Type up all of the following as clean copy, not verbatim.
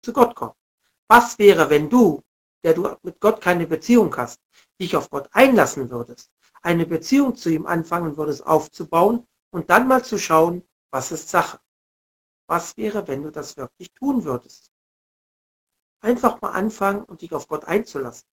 zu Gott kommen. Was wäre, wenn du, der du mit Gott keine Beziehung hast, dich auf Gott einlassen würdest, eine Beziehung zu ihm anfangen würdest aufzubauen und dann mal zu schauen, was ist Sache? Was wäre, wenn du das wirklich tun würdest? Einfach mal anfangen und dich auf Gott einzulassen.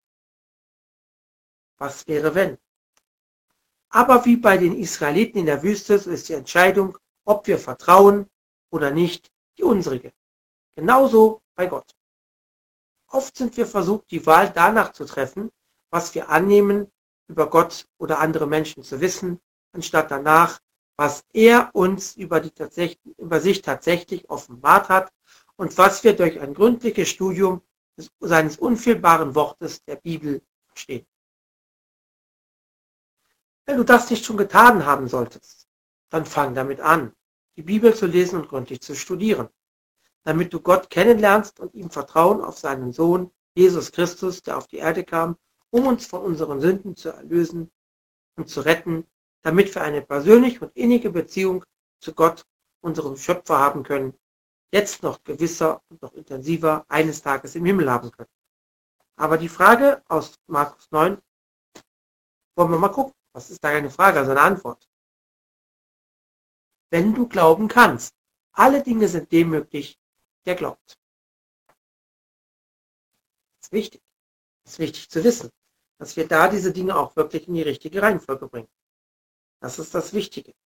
Was wäre, wenn? Aber wie bei den Israeliten in der Wüste, so ist die Entscheidung, ob wir vertrauen oder nicht, die unsrige. Genauso bei Gott. Oft sind wir versucht, die Wahl danach zu treffen, was wir annehmen, über Gott oder andere Menschen zu wissen, anstatt danach, was er uns über sich tatsächlich offenbart hat und was wir durch ein gründliches Studium seines unfehlbaren Wortes der Bibel verstehen. Wenn du das nicht schon getan haben solltest, dann fang damit an, die Bibel zu lesen und gründlich zu studieren, damit du Gott kennenlernst und ihm Vertrauen auf seinen Sohn Jesus Christus, der auf die Erde kam, um uns von unseren Sünden zu erlösen und zu retten, damit wir eine persönliche und innige Beziehung zu Gott, unserem Schöpfer, haben können, jetzt noch gewisser und noch intensiver eines Tages im Himmel haben können. Aber die Frage aus Markus 9, wollen wir mal gucken. Was ist da eine Frage, also eine Antwort? Wenn du glauben kannst, alle Dinge sind dem möglich, der glaubt. Das ist wichtig. Das ist wichtig zu wissen, dass wir da diese Dinge auch wirklich in die richtige Reihenfolge bringen. Das ist das Wichtige.